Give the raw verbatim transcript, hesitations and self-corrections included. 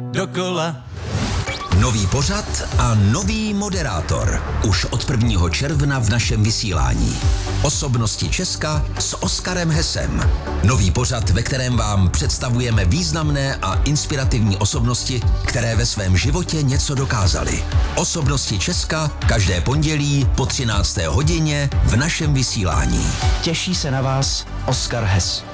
dokola. Nový pořad a nový moderátor. Už od prvního června v našem vysílání. Osobnosti Česka s Oskarem Hessem. Nový pořad, ve kterém vám představujeme významné a inspirativní osobnosti, které ve svém životě něco dokázaly. Osobnosti Česka každé pondělí po třinácté hodině v našem vysílání. Těší se na vás Oskar Hess.